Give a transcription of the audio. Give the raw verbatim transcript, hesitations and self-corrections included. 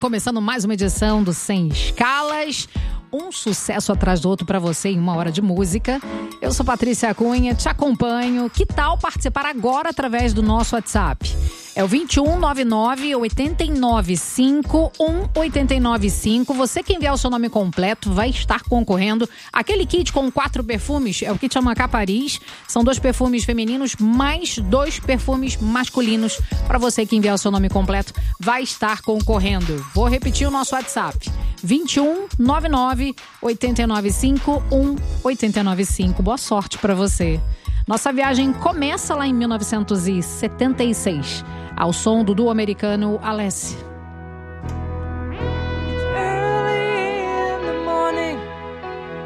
Começando mais uma edição do Sem Escalas, um sucesso atrás do outro para você em uma hora de música. Eu sou Patrícia Cunha, te acompanho. Que tal participar agora através do nosso WhatsApp? É o vinte e um, noventa e nove, oitenta e nove cinco, oitenta e nove cinco. Você que enviar o seu nome completo vai estar concorrendo aquele kit com quatro perfumes, é o kit Amacá Paris. São dois perfumes femininos mais dois perfumes masculinos. Para você que enviar o seu nome completo vai estar concorrendo. Vou repetir o nosso WhatsApp. vinte e um, noventa e nove, oitenta e nove cinco, oitenta e nove cinco. Boa sorte para você. Nossa viagem começa lá em mil novecentos e setenta e seis, ao som do duo americano Alessi.